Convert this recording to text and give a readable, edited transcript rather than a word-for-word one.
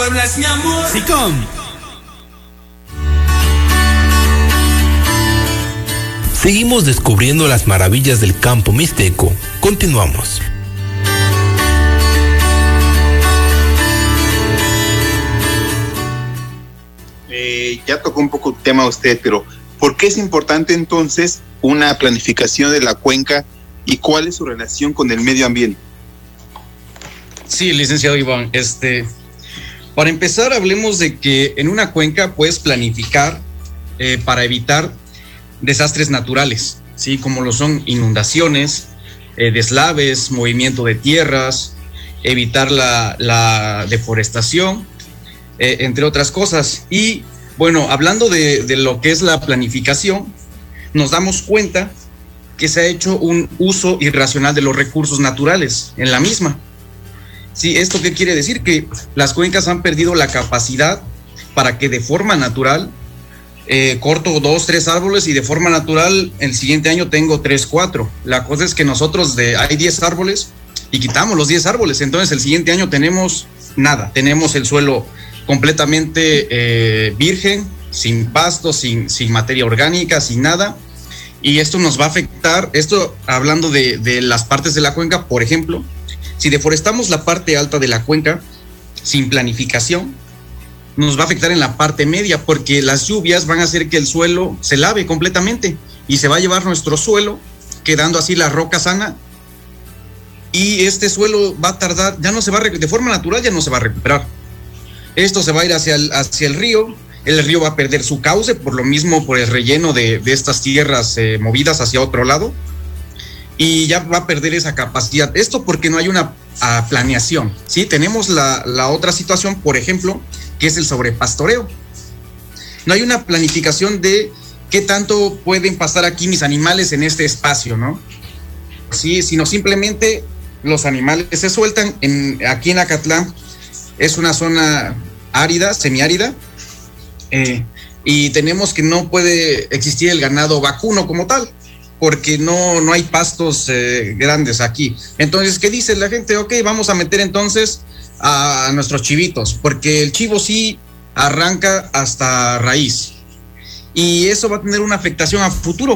Puebla es mi amor. SICOM. Seguimos descubriendo las maravillas del campo mixteco. Continuamos. Ya tocó un poco el tema usted, pero ¿por qué es importante entonces una planificación de la cuenca y cuál es su relación con el medio ambiente? Sí, licenciado Iván, para empezar hablemos de que en una cuenca puedes planificar para evitar desastres naturales, ¿sí? Como lo son inundaciones, deslaves, movimiento de tierras, evitar la deforestación, entre otras cosas. Y bueno, hablando de lo que es la planificación, nos damos cuenta que se ha hecho un uso irracional de los recursos naturales en la misma. Sí, ¿esto qué quiere decir? Que las cuencas han perdido la capacidad para que de forma natural corto 2, 3 árboles y de forma natural el siguiente año tengo 3, 4. La cosa es que nosotros hay 10 árboles y quitamos los 10 árboles, entonces el siguiente año tenemos nada, tenemos el suelo completamente virgen, sin pasto, sin materia orgánica, sin nada, y esto nos va a afectar, esto hablando de las partes de la cuenca, por ejemplo, si deforestamos la parte alta de la cuenca sin planificación, nos va a afectar en la parte media, porque las lluvias van a hacer que el suelo se lave completamente y se va a llevar nuestro suelo, quedando así la roca sana, y este suelo va a tardar, ya no se va a de forma natural, ya no se va a recuperar. Esto se va a ir hacia el río va a perder su cauce, por lo mismo, por el relleno de estas tierras movidas hacia otro lado, y ya va a perder esa capacidad. Esto porque no hay una planeación, ¿sí? Tenemos la otra situación, por ejemplo, que es el sobrepastoreo. No hay una planificación de qué tanto pueden pasar aquí mis animales en este espacio, ¿no? Sí, sino simplemente los animales se sueltan. Aquí en Acatlán es una zona árida, semiárida, y tenemos que no puede existir el ganado vacuno como tal, porque no hay pastos grandes aquí. Entonces, ¿qué dice la gente? Ok, vamos a meter entonces a nuestros chivitos, porque el chivo sí arranca hasta raíz, y eso va a tener una afectación a futuro,